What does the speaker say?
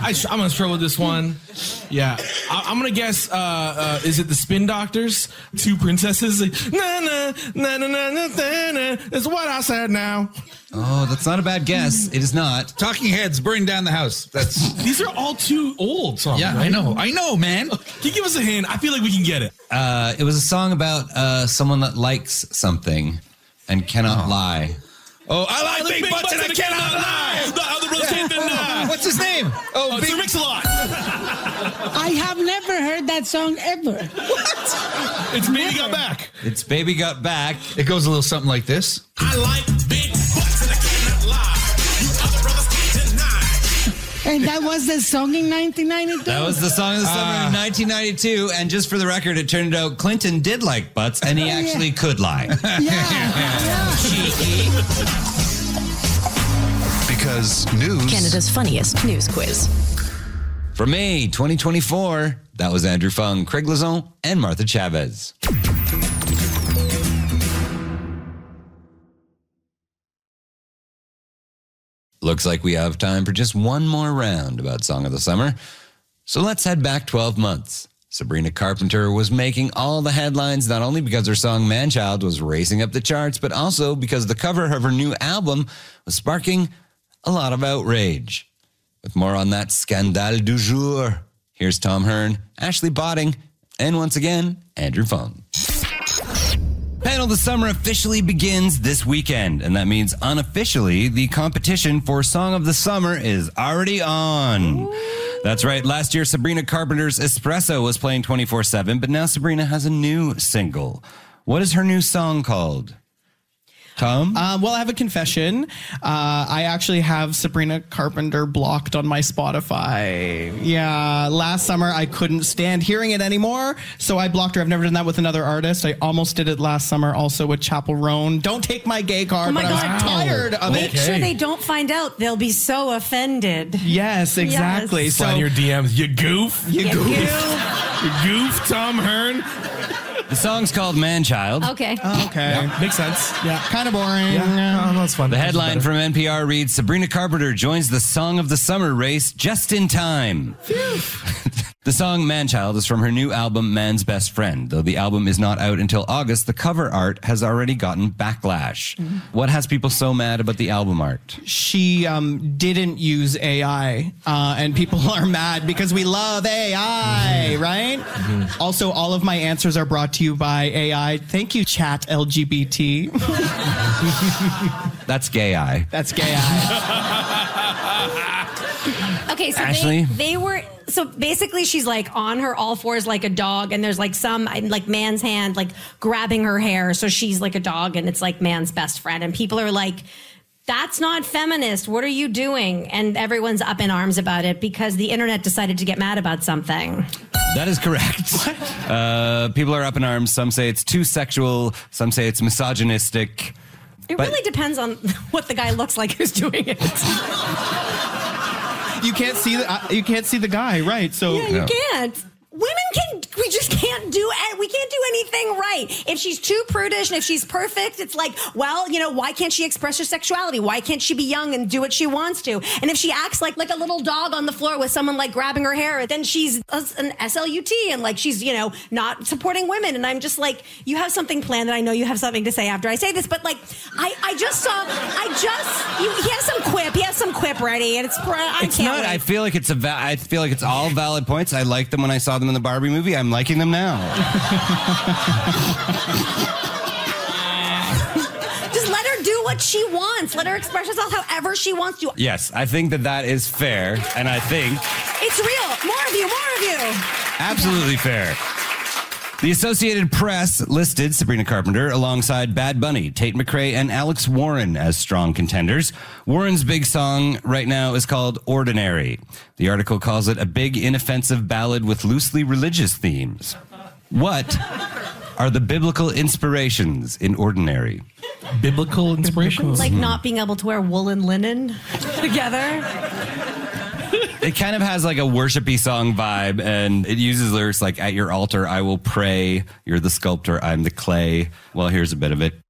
I'm gonna struggle with this one. Yeah, I'm gonna guess. Is it the Spin Doctors? Two princesses. Like, na na na na na na na. Is what I said now. Oh, that's not a bad guess. It is not. Talking Heads, Burn Down the House. These are all too old songs. Yeah, right? I know, man. Can you give us a hint? I feel like we can get it. It was a song about someone that likes something and cannot lie. Oh, I like big butts and I cannot lie. The other brothers can't deny. What's his name? Oh, Sir Mix-a-Lot. I have never heard that song ever. What? It's Baby Got Back. It's Baby Got Back. It goes a little something like this. I like big butts and I cannot lie. You other brothers can't deny. And that was the song in 1992? That was the song of the summer in 1992. And just for the record, it turned out Clinton did like butts, and he actually could lie. Yeah. Cheeky. Because news. Canada's funniest news quiz. For May 2024, that was Andrew Fung, Craig Lazon, and Martha Chavez. Looks like we have time for just one more round about Song of the Summer. So let's head back 12 months. Sabrina Carpenter was making all the headlines, not only because her song Man-Child was racing up the charts, but also because the cover of her new album was sparking a lot of outrage. With more on that scandale du jour, here's Tom Hearn, Ashley Botting, and once again, Andrew Fung. Panel of the Summer officially begins this weekend, and that means unofficially, the competition for Song of the Summer is already on. That's right. Last year, Sabrina Carpenter's Espresso was playing 24/7, but now Sabrina has a new single. What is her new song called? Tom? Well, I have a confession. I actually have Sabrina Carpenter blocked on my Spotify. Yeah, last summer I couldn't stand hearing it anymore, so I blocked her. I've never done that with another artist. I almost did it last summer also with Chapel Roan. Don't take my gay card, but I was tired of Make it. sure they don't find out. They'll be so offended. Yes, exactly. Slide in your DMs. You goof. You goof. You goof, Tom Hearn. The song's called Man-Child. Okay. Okay. Yeah, makes sense. Yeah, kind of boring. Yeah, no, that's fun. The headline from NPR reads, Sabrina Carpenter joins the Song of the Summer race just in time. The song Man-Child is from her new album, Man's Best Friend. Though the album is not out until August, the cover art has already gotten backlash. What has people so mad about the album art? She didn't use AI, and people are mad because we love AI, right? Also, all of my answers are brought to you by AI. Thank you, chat LGBT. That's gay eye. That's gay AI. Okay, so Ashley? they were... So basically she's like on her all fours like a dog, and there's like some like man's hand like grabbing her hair, so she's like a dog and it's like man's best friend, and people are like, that's not feminist, what are you doing? And everyone's up in arms about it because the internet decided to get mad about something. That is correct. People are up in arms. Some say it's too sexual. Some say it's misogynistic. It really depends on what the guy looks like who's doing it. You can't see the guy, right? So Yeah, you can't. We just can't do it. We can't do anything right. If she's too prudish and if she's perfect, it's like, well, you know, why can't she express her sexuality? Why can't she be young and do what she wants to? And if she acts like a little dog on the floor with someone like grabbing her hair, then she's an SLUT and like she's, you know, not supporting women. And I'm just like, you have something planned, and I know you have something to say after I say this, but like, he has some quip ready, and I feel like it's all valid points. I liked them when I saw them in the Barbie movie. I'm liking them now. Just let her do what she wants. Let her express herself however she wants to. Yes, I think that is fair, and I think It's real. More of you. absolutely fair. The Associated Press listed Sabrina Carpenter alongside Bad Bunny, Tate McRae, and Alex Warren as strong contenders. Warren's big song right now is called Ordinary. The article calls it a big, inoffensive ballad with loosely religious themes. What are the biblical inspirations in Ordinary? Biblical inspirations? Like not being able to wear woolen linen together. It kind of has like a worshipy song vibe, and it uses lyrics like, at your altar I will pray, you're the sculptor, I'm the clay. Well, here's a bit of it.